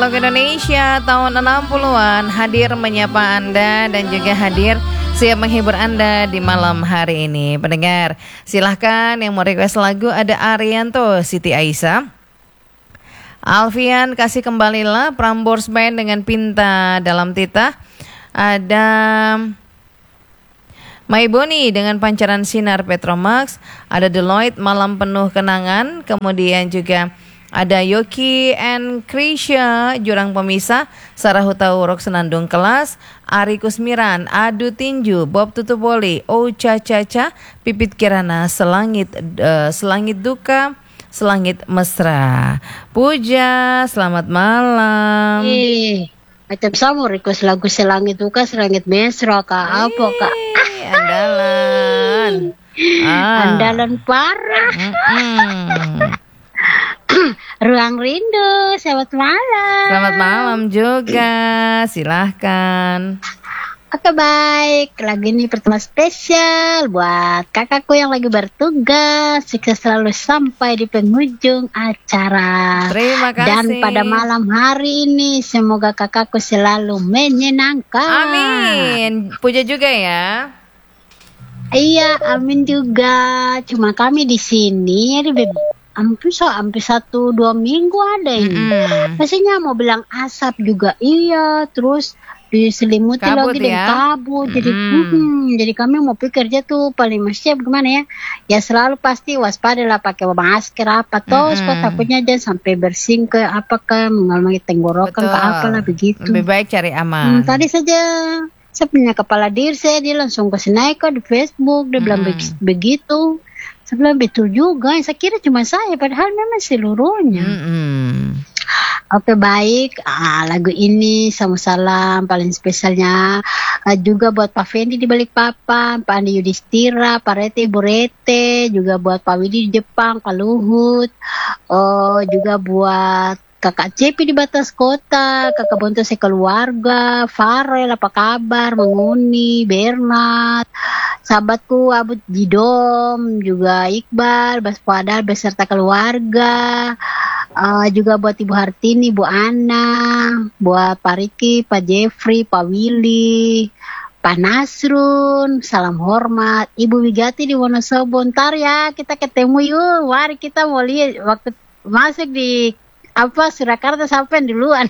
lagu Indonesia tahun 60-an hadir menyapa Anda dan juga hadir siap menghibur Anda di malam hari ini. Pendengar, silahkan yang mau request lagu ada Arianto, Siti Aisyah, Alfian Kasih Kembalilah, Prambors Band dengan Pinta Dalam Titah, ada My Boni dengan Pancaran Sinar Petromax, ada Deloitte Malam Penuh Kenangan, kemudian juga ada Yoki and Krisya Jurang Pemisah, Sarah Hutauruk Senandung Kelas, Ari Kusmiran, Adu Tinju, Bob Tutupoli, Ocha Caca, Pipit Kirana, Selangit Duka, Selangit Mesra. Puja, selamat malam. Macam sama request lagu Selangit Duka, Selangit Mesra, Kak. Apa, Kak? Andalan. Andalan parah. Ruang Rindu, selamat malam. Selamat malam juga, silahkan. Oke, baik, lagu ini pertama spesial buat kakakku yang lagi bertugas. Sukses selalu sampai di penghujung acara. Terima kasih. Dan pada malam hari ini semoga kakakku selalu menyenangkan. Amin. Puja juga ya. Iya, amin juga. Cuma kami di sini hampir 1-2 minggu ada ini. Pastinya mau bilang asap juga iya, terus diselimuti kabut lagi dengan kabut. Jadi kami mau kerja tuh paling mesti gimana ya? Ya selalu pasti waspada lah, pakai masker apa terus takutnya jangan sampai bersin ke mengalami tenggorokan ke apalah begitu. Lebih baik cari aman. Tadi saja saya punya kepala diri dia langsung kasih naik di Facebook, dia bilang begitu. Saya bilang betul juga, saya kira cuma saya, padahal memang seluruhnya. Oke, baik, lagu ini salam paling spesialnya juga buat Pak Fendi di Balikpapan, Pak Andi Yudhistira, Pak Rete, Ibu Rete, juga buat Pak Widi di Jepang, Pak Luhut, juga buat Kakak Cepi di Batas Kota, Kakak Bonto sekeluarga, Farel apa kabar, Menguni, Bernard, sahabatku Abu Jidom, juga Iqbal, Bas Padal beserta keluarga, juga buat Ibu Hartini, Ibu Ana, buat Pak Riki, Pak Jeffrey, Pak Willy, Pak Nasrun, salam hormat, Ibu Wigati di Wonosobo. Ntar ya kita ketemu yuk, mari kita mau lihat waktu masuk di Surakarta sampai duluan.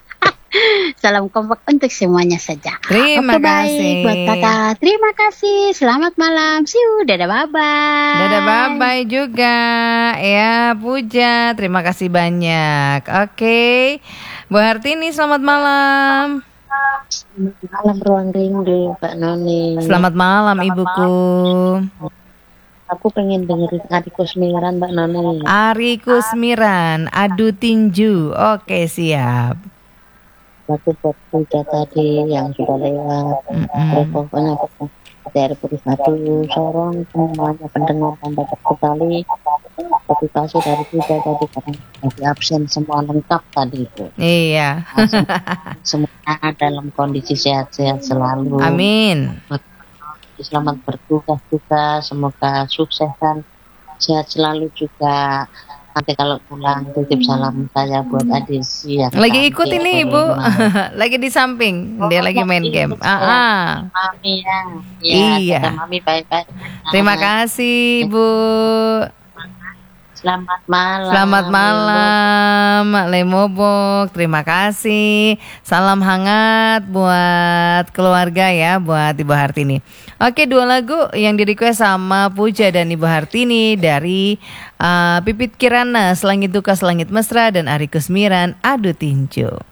Salam kompak untuk semuanya saja. Terima kasih. Baik buat kakak. Terima kasih. Selamat malam. See you. Dadah bye-bye. Dadah bye-bye juga. Ya Puja, terima kasih banyak. Oke, Bu Hartini selamat malam. Selamat malam Ruang Rindu, Pak Noni. Selamat malam Ibuku. Aku pengen dengerin Ari Kusmiran, Mbak Noni. Ari Kusmiran, Adu Tinju. Oke, siap. Aku buat Puja tadi yang sudah lewat. Pokoknya dari satu sorong semuanya pendengar sampai terkali. Tapi kasih dari Puja tadi karena lagi absen semua lengkap tadi itu. Iya. Semuanya dalam kondisi sehat-sehat selalu. Amin. Selamat bertugas juga, semoga sukses dan sehat selalu juga. Nanti kalau pulang titip salam saya buat Adesi ya. Lagi ikut ini Ibu. Lagi di samping, dia lagi main game. Mami ya. Iya. Mami baik-baik. Terima kasih Ibu. Selamat malam. Selamat malam, Lemobok. Terima kasih. Salam hangat buat keluarga ya, buat Ibu Hartini. Oke, 2 lagu yang di-request sama Puja dan Ibu Hartini dari Pipit Kirana, Selangit Duka, Selangit Mesra, dan Ari Kusmiran, Adu Tinju.